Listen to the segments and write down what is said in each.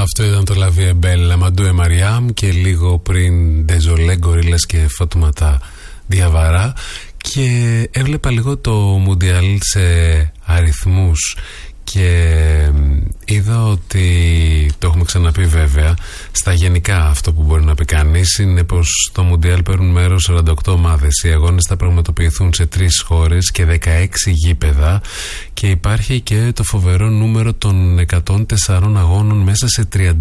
Αυτό ήταν το La Vie Belle, Amadou Mariam και λίγο πριν Désolé, Gorillaz και Fatoumata Diawara. Και έβλεπα λίγο το Μουντιάλ σε αριθμούς και είδα ότι, το έχουμε ξαναπεί βέβαια, στα γενικά αυτό που μπορεί να πει κανείς είναι πως στο Μουντιάλ παίρνουν μέρος 48 ομάδες. Οι αγώνες θα πραγματοποιηθούν σε 3 χώρες και 16 γήπεδα και υπάρχει και το φοβερό νούμερο των 104 αγώνων μέσα σε 39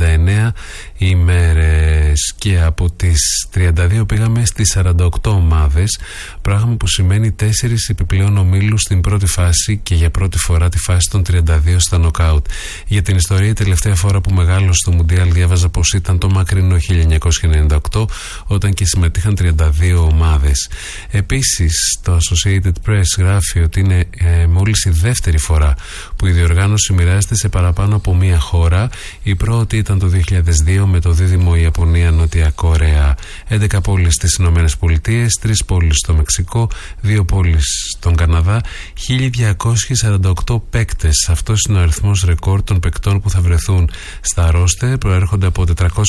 ημέρες και από τις 32 πήγαμε στις 48 ομάδες, πράγμα που σημαίνει 4 επιπλέον ομίλους στην πρώτη φάση και για πρώτη φορά τη φάση των 32 στα νοκάουτ. Για την ιστορία, η τελευταία φορά που μεγάλωσε στο Μουντιάλ διάβαζα πως ήταν το μακρινό 1998, όταν και συμμετείχαν 32 ομάδες. Επίσης, το Associated Press γράφει ότι είναι μόλις η δεύτερη φορά που η διοργάνωση μοιράζεται σε παραπάνω από μία χώρα. Η πρώτη ήταν το 2002 με το δίδυμο Ιαπωνία-Νότια Κορέα. 11 πόλεις στις Ηνωμένες Πολιτείες, 3 πόλεις στο Μεξικό, 2 πόλεις στον Καναδά, 1248 παίκτες. Αυτός είναι ο αριθμός ρεκόρ των παικτών που θα βρεθούν στα ρόστερ. Προέρχονται από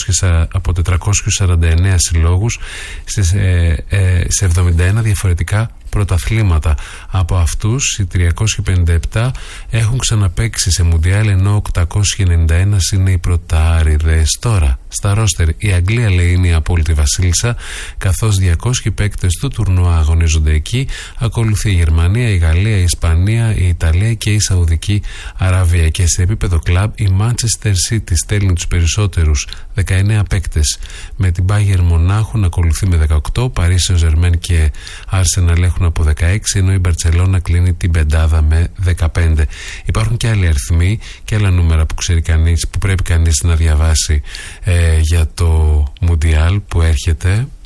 449 συλλόγους σε 71 διαφορετικά πρωταθλήματα. Από αυτούς οι 357 έχουν ξαναπαίξει σε Μουντιάλ, ενώ 891 είναι οι πρωτάριδες. Τώρα στα ρόστερ η Αγγλία, λέει, είναι η απόλυτη βασίλισσα, καθώς 200 παίκτες του τουρνουά αγωνίζονται εκεί. Ακολουθεί η Γερμανία, η Γαλλία, η Ισπανία, η Ιταλία και η Σαουδική Αραβία. Και σε επίπεδο κλαμπ η Manchester City στέλνει τους περισσότερους, 19 παίκτες, με την Bayern Μονάχου να ακολουθεί με 18, Paris Saint-Germain και Arsenal έχουν από 16, ενώ η Μπαρτσελώνα κλείνει την πεντάδα με 15. Υπάρχουν και άλλοι αριθμοί και άλλα νούμερα που ξέρει κανείς, που πρέπει κανείς να διαβάσει για το Μουντιάλ που έρχεται.